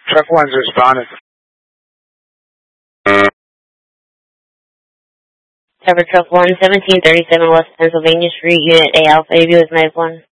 Truck 1's responded. Cover Truck 1, 1737 West Pennsylvania Street, Unit A Alpha, ABU is 91.